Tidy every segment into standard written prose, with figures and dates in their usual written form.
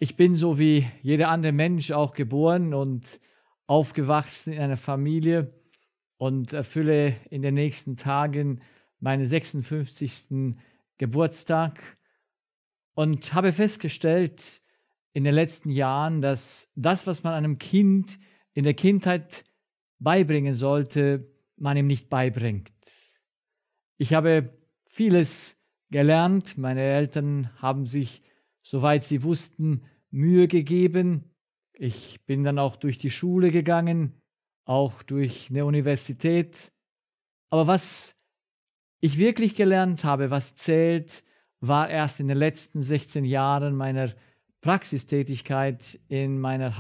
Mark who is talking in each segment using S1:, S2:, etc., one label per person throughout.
S1: Ich bin so wie jeder andere Mensch auch geboren und aufgewachsen in einer Familie und erfülle in den nächsten Tagen meinen 56. Geburtstag und habe festgestellt in den letzten Jahren, dass das, was man einem Kind in der Kindheit beibringen sollte, man ihm nicht beibringt. Ich habe vieles gelernt. Meine Eltern haben sich, soweit sie wussten, Mühe gegeben. Ich bin dann auch durch die Schule gegangen, auch durch eine Universität. Aber was ich wirklich gelernt habe, was zählt, war erst in den letzten 16 Jahren meiner Praxistätigkeit in meiner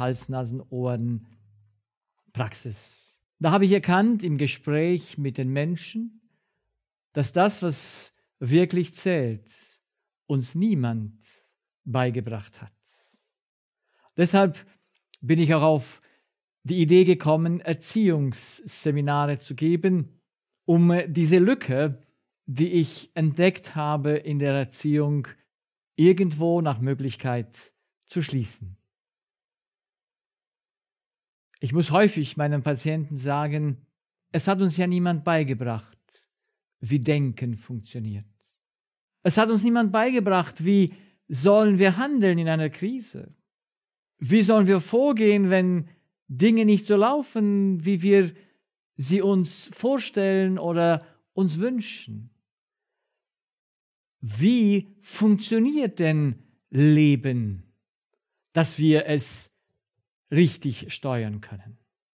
S1: Hals-Nasen-Ohren-Praxis. Da habe ich erkannt im Gespräch mit den Menschen, dass das, was wirklich zählt, uns niemand beigebracht hat. Deshalb bin ich auch auf die Idee gekommen, Erziehungsseminare zu geben, um diese Lücke, die ich entdeckt habe in der Erziehung, irgendwo nach Möglichkeit zu schließen. Ich muss häufig meinen Patienten sagen, es hat uns ja niemand beigebracht, wie Denken funktioniert. Es hat uns niemand beigebracht, wie sollen wir handeln in einer Krise. Wie sollen wir vorgehen, wenn Dinge nicht so laufen, wie wir sie uns vorstellen oder uns wünschen? Wie funktioniert denn Leben, dass wir es richtig steuern können?